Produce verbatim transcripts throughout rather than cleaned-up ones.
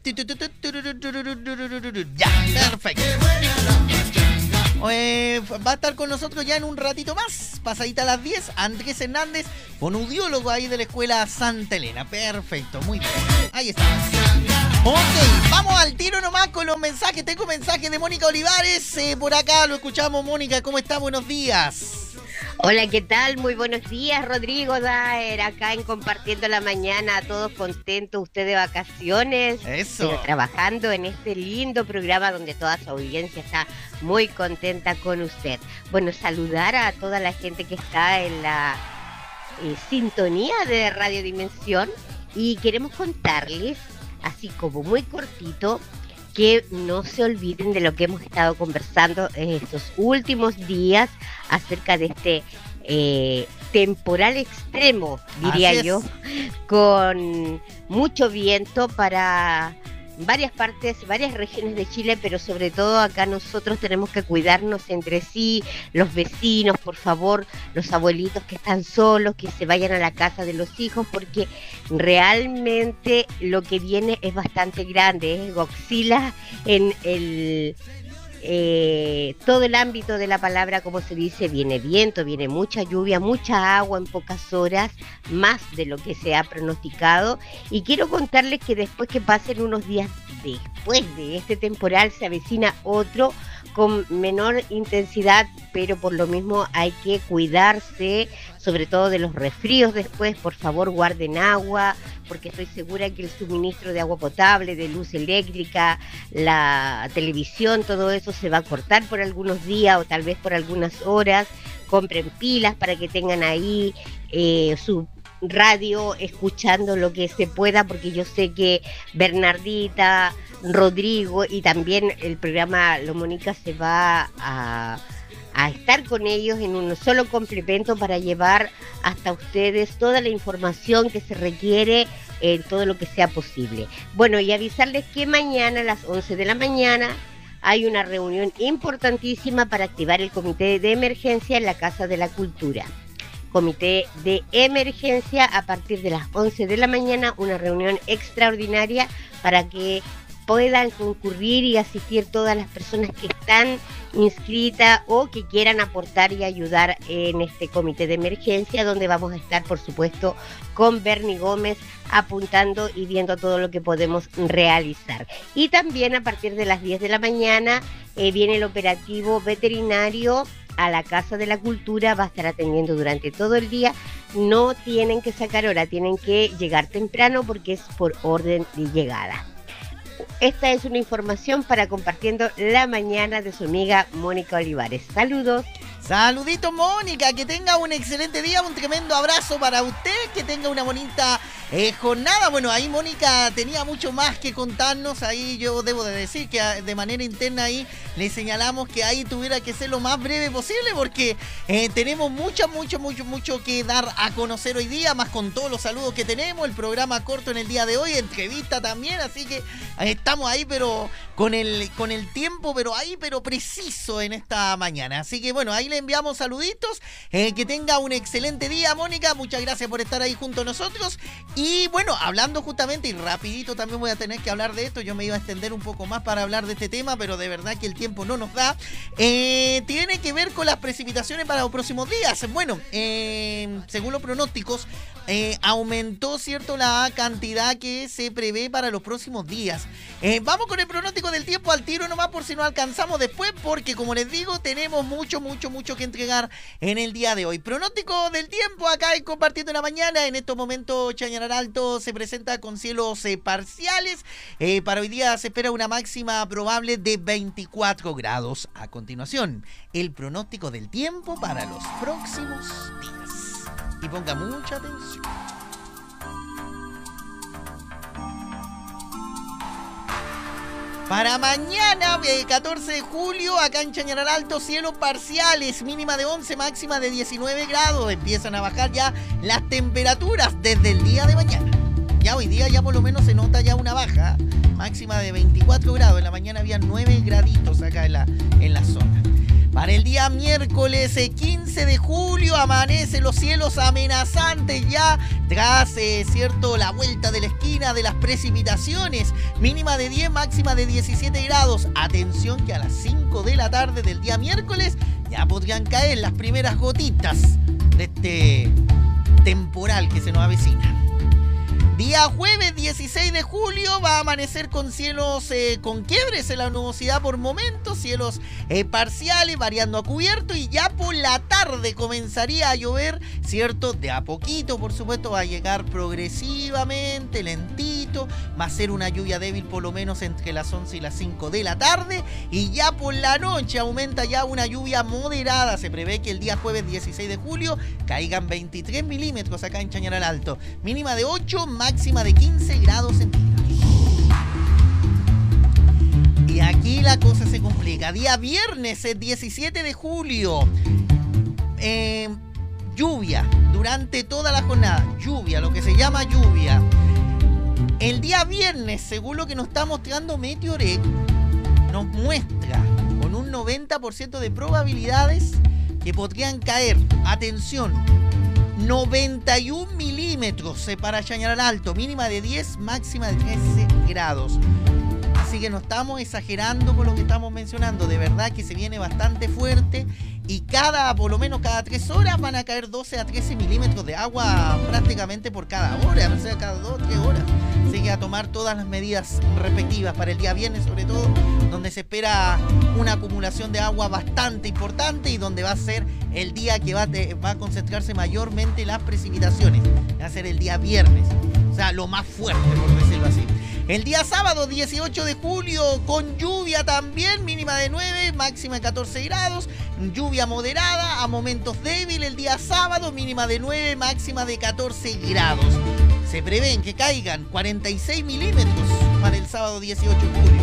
Ya, perfecto. Eh, va a estar con nosotros ya en un ratito más, pasadita a las diez, Andrés Hernández, fonoaudiólogo ahí de la Escuela Santa Elena. Perfecto, muy bien. Ahí está. Ok, vamos al tiro nomás con los mensajes. Tengo mensajes de Mónica Olivares. Eh, por acá lo escuchamos. Mónica, ¿cómo está? Buenos días. Hola, ¿qué tal? Muy buenos días, Rodrigo Daer, acá en Compartiendo la Mañana, todos contentos, usted de vacaciones, Eso. pero trabajando en este lindo programa donde toda su audiencia está muy contenta con usted. Bueno, saludar a toda la gente que está en la eh, sintonía de Radio Dimensión y queremos contarles, así como muy cortito, que no se olviden de lo que hemos estado conversando en estos últimos días acerca de este eh, temporal extremo, diría yo, con mucho viento para varias partes, varias regiones de Chile, pero sobre todo acá nosotros tenemos que cuidarnos entre sí, los vecinos, por favor, los abuelitos que están solos, que se vayan a la casa de los hijos, porque realmente lo que viene es bastante grande, es Godzilla en el eh, todo el ámbito de la palabra, como se dice, viene viento, viene mucha lluvia, mucha agua en pocas horas, más de lo que se ha pronosticado, y quiero contarles que después que pasen unos días después de este temporal se avecina otro con menor intensidad, pero por lo mismo hay que cuidarse, sobre todo de los resfríos después. Por favor, guarden agua, porque estoy segura que el suministro de agua potable, de luz eléctrica, la televisión, todo eso se va a cortar por algunos días o tal vez por algunas horas. Compren pilas para que tengan ahí eh, su radio escuchando lo que se pueda, porque yo sé que Bernardita, Rodrigo y también el programa Lo Mónica se va a, a estar con ellos en un solo complemento para llevar hasta ustedes toda la información que se requiere en todo lo que sea posible. Bueno, y avisarles que mañana a las once de la mañana hay una reunión importantísima para activar el comité de emergencia en la Casa de la Cultura. Comité de emergencia a partir de las once de la mañana, una reunión extraordinaria para que puedan concurrir y asistir todas las personas que están inscritas o que quieran aportar y ayudar en este comité de emergencia, donde vamos a estar, por supuesto, con Bernie Gómez apuntando y viendo todo lo que podemos realizar. Y también a partir de las diez de la mañana eh, viene el operativo veterinario a la Casa de la Cultura, va a estar atendiendo durante todo el día. No tienen que sacar hora, tienen que llegar temprano porque es por orden de llegada. Esta es una información para Compartiendo la Mañana de su amiga Mónica Olivares. Saludos. Saludito, Mónica, que tenga un excelente día, un tremendo abrazo para usted, que tenga una bonita eh, jornada. Bueno, ahí Mónica tenía mucho más que contarnos, ahí yo debo de decir que de manera interna ahí le señalamos que ahí tuviera que ser lo más breve posible, porque eh, tenemos mucho, mucho, mucho, mucho que dar a conocer hoy día, más con todos los saludos que tenemos, el programa corto en el día de hoy, entrevista también, así que eh, estamos ahí, pero con el, con el tiempo, pero ahí, pero preciso en esta mañana. Así que bueno, ahí le enviamos saluditos, eh, que tenga un excelente día, Mónica, muchas gracias por estar ahí junto a nosotros. Y bueno, hablando justamente, y rapidito también voy a tener que hablar de esto, yo me iba a extender un poco más para hablar de este tema, pero de verdad que el tiempo no nos da. Eh, tiene que ver con las precipitaciones para los próximos días. Bueno, eh, según los pronósticos, eh, aumentó, ¿cierto?, la cantidad que se prevé para los próximos días. Eh, vamos con el pronóstico del tiempo al tiro nomás, por si no alcanzamos después, porque como les digo, tenemos mucho, mucho, mucho que entregar en el día de hoy. Pronóstico del tiempo acá en Compartiendo la Mañana. En estos momentos Chañaral Alto se presenta con cielos eh, parciales. Eh, para hoy día se espera una máxima probable de veinticuatro grados. A continuación, el pronóstico del tiempo para los próximos días. Y ponga mucha atención. Para mañana, eh, catorce de julio, acá en Chañaral Alto, cielos parciales, mínima de once, máxima de diecinueve grados. Empiezan a bajar ya las temperaturas desde el día de mañana. Ya hoy día ya por lo menos se nota ya una baja, máxima de veinticuatro grados. En la mañana había nueve graditos acá en la, en la zona. Para el día miércoles quince de julio amanecen los cielos amenazantes ya tras, eh, cierto, la vuelta de la esquina de las precipitaciones. Mínima de diez, máxima de diecisiete grados. Atención que a las cinco de la tarde del día miércoles ya podrían caer las primeras gotitas de este temporal que se nos avecina. Día jueves dieciséis de julio va a amanecer con cielos eh, con quiebres en la nubosidad por momentos, cielos eh, parciales variando a cubierto, y ya por la tarde comenzaría a llover, ¿cierto? De a poquito, por supuesto, va a llegar progresivamente, lentito, va a ser una lluvia débil por lo menos entre las once y las cinco de la tarde, y ya por la noche aumenta ya una lluvia moderada. Se prevé que el día jueves dieciséis de julio caigan veintitrés milímetros acá en Chañaral Alto, mínima de ocho, máxima de quince grados centígrados. Y aquí la cosa se complica. Día viernes, el diecisiete de julio, eh, lluvia durante toda la jornada. Lluvia, lo que se llama lluvia. El día viernes, según lo que nos está mostrando Meteorec, nos muestra con un noventa por ciento de probabilidades que podrían caer, atención, noventa y un milímetros para Chañaral Alto, mínima de diez, máxima de trece grados. Así que no estamos exagerando con lo que estamos mencionando, de verdad que se viene bastante fuerte, y cada, por lo menos cada tres horas van a caer doce a trece milímetros de agua prácticamente por cada hora, o sea, cada dos, tres horas. Así que a tomar todas las medidas respectivas para el día viernes, sobre todo, donde se espera una acumulación de agua bastante importante y donde va a ser el día que va a, te, va a concentrarse mayormente las precipitaciones. Va a ser el día viernes, o sea, lo más fuerte, por decirlo así. El día sábado dieciocho de julio con lluvia también, mínima de nueve, máxima de catorce grados, lluvia moderada, a momentos débil el día sábado, mínima de nueve, máxima de catorce grados. Se prevén que caigan cuarenta y seis milímetros para el sábado dieciocho de julio.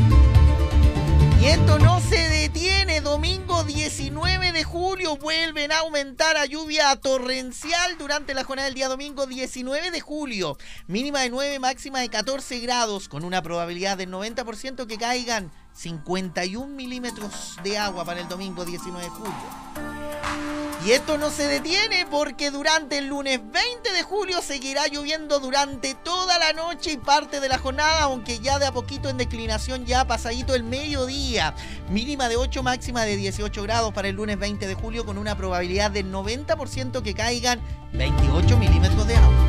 Y esto no se detiene. Domingo diecinueve de julio vuelven a aumentar a lluvia torrencial durante la jornada del día domingo diecinueve de julio. Mínima de nueve, máxima de catorce grados, con una probabilidad del noventa por ciento que caigan cincuenta y un milímetros de agua para el domingo diecinueve de julio. Y esto no se detiene porque durante el lunes veinte de julio seguirá lloviendo durante toda la noche y parte de la jornada, aunque ya de a poquito en declinación, ya pasadito el mediodía. Mínima de ocho, máxima de dieciocho grados para el lunes veinte de julio, con una probabilidad del noventa por ciento que caigan veintiocho milímetros de agua.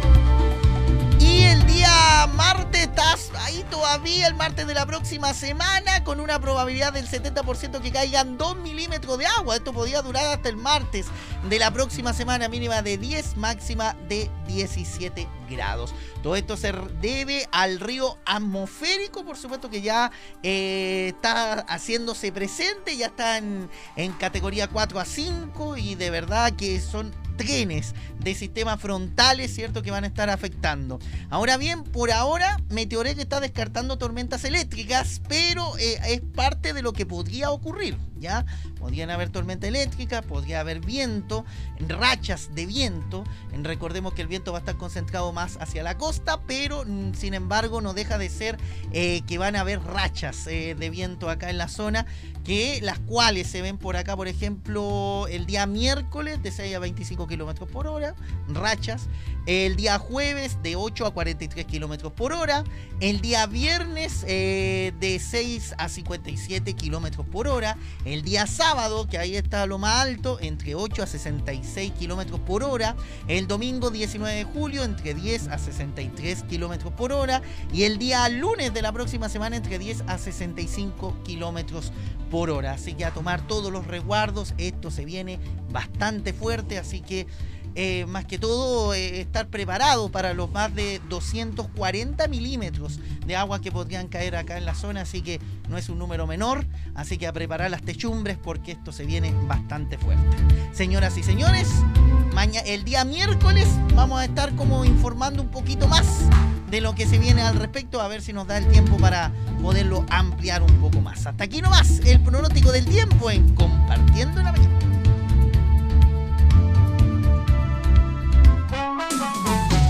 Y el día martes, estás ahí todavía, el martes de la próxima semana, con una probabilidad del setenta por ciento que caigan dos milímetros de agua. Esto podría durar hasta el martes de la próxima semana, mínima de diez, máxima de diecisiete grados. Todo esto se debe al río atmosférico, por supuesto, que ya eh, está haciéndose presente, ya está en, en categoría cuatro a cinco, y de verdad que son trenes de sistemas frontales, ¿cierto?, que van a estar afectando. Ahora bien, por ahora, Meteorec está descartando tormentas eléctricas, pero eh, es parte de lo que podría ocurrir, ¿ya? Podrían haber tormenta eléctrica, podría haber viento, rachas de viento. Recordemos que el viento va a estar concentrado más hacia la costa, pero sin embargo no deja de ser eh, que van a haber rachas eh, de viento acá en la zona, que las cuales se ven por acá, por ejemplo, el día miércoles de seis a veinticinco kilómetros por hora, rachas. El día jueves de ocho a cuarenta y tres kilómetros por hora. El día viernes eh, de seis a cincuenta y siete kilómetros por hora. El día sábado, que ahí está lo más alto, entre ocho a sesenta y seis kilómetros por hora. El domingo diecinueve de julio, entre diez a sesenta y tres kilómetros por hora. Y el día lunes de la próxima semana, entre diez a sesenta y cinco kilómetros por hora. Así que a tomar todos los resguardos, esto se viene bastante fuerte, así que Eh, más que todo eh, estar preparado para los más de doscientos cuarenta milímetros de agua que podrían caer acá en la zona, así que no es un número menor, así que a preparar las techumbres porque esto se viene bastante fuerte. Señoras y señores, mañana, el día miércoles vamos a estar como informando un poquito más de lo que se viene al respecto, a ver si nos da el tiempo para poderlo ampliar un poco más. Hasta aquí nomás el pronóstico del tiempo en Compartiendo la Mañana.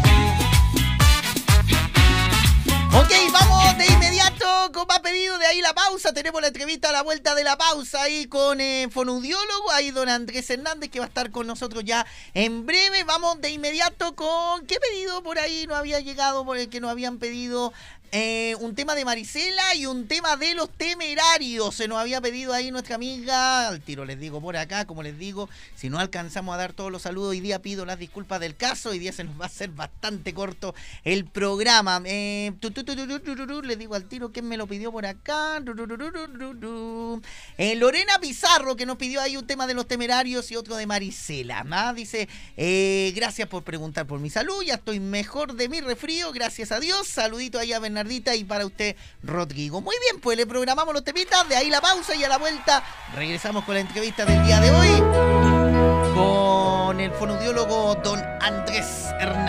Ok, vamos de inmediato con más pedido de ahí la la pausa tenemos la entrevista a la vuelta de la pausa ahí con eh, fonoaudiólogo, ahí don Andrés Hernández que va a estar con nosotros ya en breve. Vamos de inmediato con qué pedido por ahí no había llegado, por el que nos habían pedido eh, un tema de Marisela y un tema de Los Temerarios. Se nos había pedido ahí nuestra amiga, al tiro les digo por acá, como les digo, si no alcanzamos a dar todos los saludos hoy día pido las disculpas del caso, hoy día se nos va a hacer bastante corto el programa. Eh, tu, tu, tu, tu, tu, tu, tu, les digo al tiro quién me lo pidió por acá. Tu, tu, tu, tu, tu, tu. Eh, Lorena Pizarro que nos pidió ahí un tema de Los Temerarios y otro de Marisela. ¿Ah? Dice, eh, gracias por preguntar por mi salud, ya estoy mejor de mi resfrío, gracias a Dios. Saludito ahí a Bernardita y para usted, Rodrigo. Muy bien, pues le programamos los temitas, de ahí la pausa y a la vuelta regresamos con la entrevista del día de hoy con el fonoaudiólogo don Andrés Hernández.